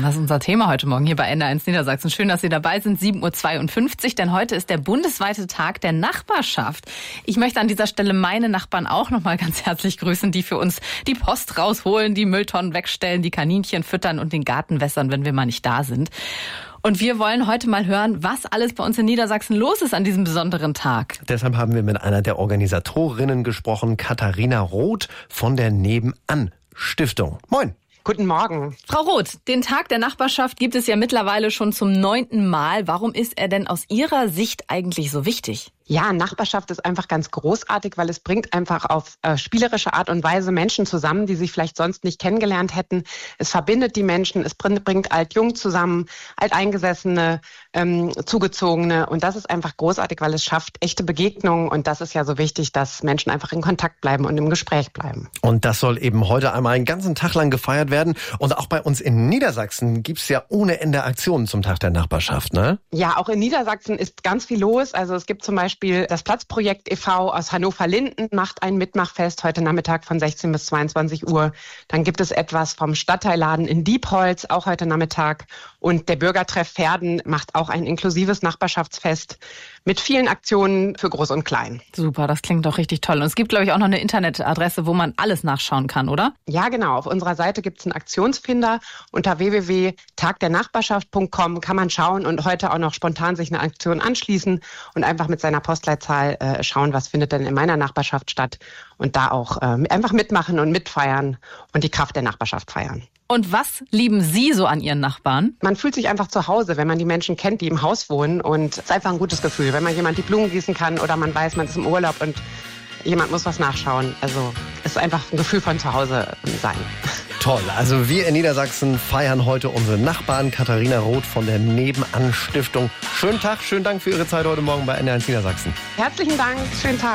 das ist unser Thema heute Morgen hier bei NDR1 Niedersachsen. Schön, dass Sie dabei sind, 7.52 Uhr, denn heute ist der bundesweite Tag der Nachbarschaft. Ich möchte an dieser Stelle meine Nachbarn auch nochmal ganz herzlich grüßen, die für uns die Post rausholen, die Mülltonnen wegstellen, die Kaninchen füttern und den Garten wässern, wenn wir mal nicht da sind. Und wir wollen heute mal hören, was alles bei uns in Niedersachsen los ist an diesem besonderen Tag. Deshalb haben wir mit einer der Organisatorinnen gesprochen, Katharina Roth von der Nebenan-Stiftung. Moin. Guten Morgen. Frau Roth, den Tag der Nachbarschaft gibt es ja mittlerweile schon zum 9. Mal. Warum ist er denn aus Ihrer Sicht eigentlich so wichtig? Ja, Nachbarschaft ist einfach ganz großartig, weil es bringt einfach auf spielerische Art und Weise Menschen zusammen, die sich vielleicht sonst nicht kennengelernt hätten. Es verbindet die Menschen, es bringt Alt-Jung zusammen, Alteingesessene, Zugezogene. Und das ist einfach großartig, weil es schafft echte Begegnungen. Und das ist ja so wichtig, dass Menschen einfach in Kontakt bleiben und im Gespräch bleiben. Und das soll eben heute einmal einen ganzen Tag lang gefeiert werden. Und auch bei uns in Niedersachsen gibt's ja ohne Ende Aktionen zum Tag der Nachbarschaft, ne? Ja, auch in Niedersachsen ist ganz viel los. Also es gibt zum Beispiel das Platzprojekt e.V. aus Hannover-Linden macht ein Mitmachfest heute Nachmittag von 16 bis 22 Uhr. Dann gibt es etwas vom Stadtteilladen in Diepholz, auch heute Nachmittag. Und der Bürgertreff Verden macht auch ein inklusives Nachbarschaftsfest mit vielen Aktionen für Groß und Klein. Super, das klingt doch richtig toll. Und es gibt, glaube ich, auch noch eine Internetadresse, wo man alles nachschauen kann, oder? Ja, genau. Auf unserer Seite gibt es einen Aktionsfinder. Unter www.tagdernachbarschaft.com kann man schauen und heute auch noch spontan sich eine Aktion anschließen und einfach mit seiner Postleitzahl schauen, was findet denn in meiner Nachbarschaft statt und da auch einfach mitmachen und mitfeiern und die Kraft der Nachbarschaft feiern. Und was lieben Sie so an Ihren Nachbarn? Man fühlt sich einfach zu Hause, wenn man die Menschen kennt, die im Haus wohnen, und es ist einfach ein gutes Gefühl, wenn man jemand die Blumen gießen kann oder man weiß, man ist im Urlaub und jemand muss was nachschauen. Also es ist einfach ein Gefühl von zu Hause sein. Toll, also wir in Niedersachsen feiern heute unsere Nachbarn. Katharina Roth von der Nebenan-Stiftung. Schönen Tag, schönen Dank für Ihre Zeit heute Morgen bei NDR1 Niedersachsen. Herzlichen Dank, schönen Tag.